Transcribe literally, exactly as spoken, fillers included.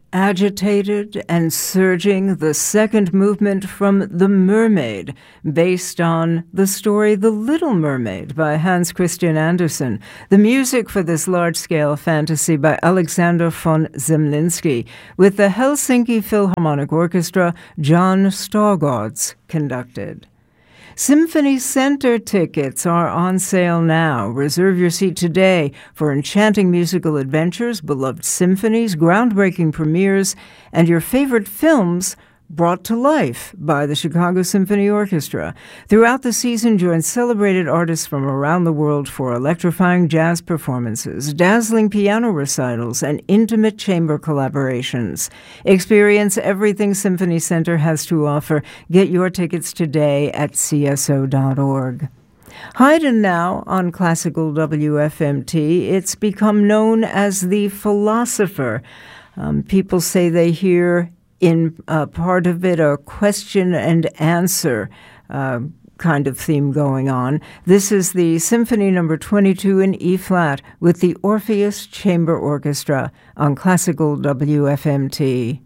Agitated and surging, the second movement from The Mermaid, based on the story The Little Mermaid by Hans Christian Andersen. The music for this large-scale fantasy by Alexander von Zemlinsky, with the Helsinki Philharmonic Orchestra, John Stargaards conducted. Symphony Center tickets are on sale now. Reserve your seat today for enchanting musical adventures, beloved symphonies, groundbreaking premieres, and your favorite films brought to life by the Chicago Symphony Orchestra. Throughout the season, join celebrated artists from around the world for electrifying jazz performances, dazzling piano recitals, and intimate chamber collaborations. Experience everything Symphony Center has to offer. Get your tickets today at C S O dot org. Haydn now on Classical W F M T. It's become known as the philosopher. Um, people say they hear in uh, part of it a question and answer uh, kind of theme going on. This is the Symphony Number twenty-two in E-flat with the Orpheus Chamber Orchestra on Classical W F M T.